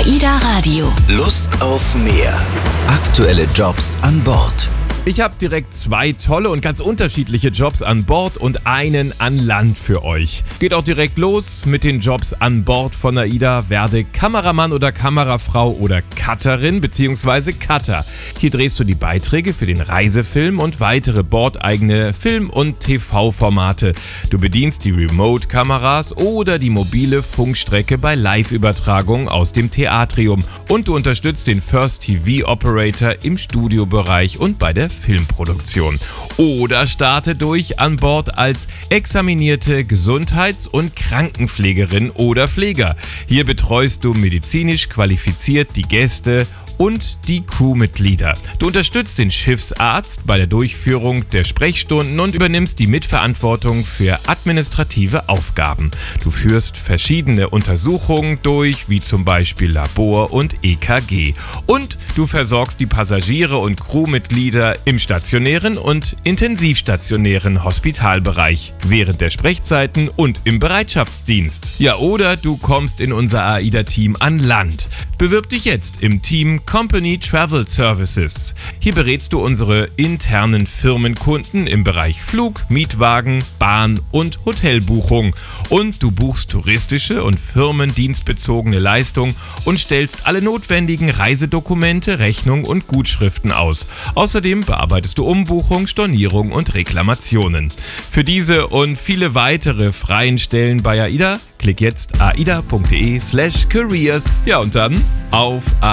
AIDA Radio. Lust auf mehr. Aktuelle Jobs an Bord. Ich habe direkt 2 tolle und ganz unterschiedliche Jobs an Bord und einen an Land für euch. Geht auch direkt los mit den Jobs an Bord von AIDA. Werde Kameramann oder Kamerafrau oder Cutterin bzw. Cutter. Hier drehst du die Beiträge für den Reisefilm und weitere bordeigene Film- und TV-Formate. Du bedienst die Remote-Kameras oder die mobile Funkstrecke bei Live-Übertragungen aus dem Theatrium. Und du unterstützt den First TV-Operator im Studiobereich und bei der Filmproduktion. Oder starte durch an Bord als examinierte Gesundheits- und Krankenpflegerin oder Pfleger. Hier betreust du medizinisch qualifiziert die Gäste und die Crewmitglieder. Du unterstützt den Schiffsarzt bei der Durchführung der Sprechstunden und übernimmst die Mitverantwortung für administrative Aufgaben. Du führst verschiedene Untersuchungen durch, wie zum Beispiel Labor und EKG. Und du versorgst die Passagiere und Crewmitglieder im stationären und intensivstationären Hospitalbereich, während der Sprechzeiten und im Bereitschaftsdienst. Ja, oder du kommst in unser AIDA-Team an Land. Bewirb dich jetzt im Team Company Travel Services. Hier berätst du unsere internen Firmenkunden im Bereich Flug, Mietwagen, Bahn und Hotelbuchung. Und du buchst touristische und firmendienstbezogene Leistungen und stellst alle notwendigen Reisedokumente, Rechnungen und Gutschriften aus. Außerdem bearbeitest du Umbuchung, Stornierung und Reklamationen. Für diese und viele weitere freien Stellen bei AIDA klick jetzt aida.de/careers. Ja, und dann auf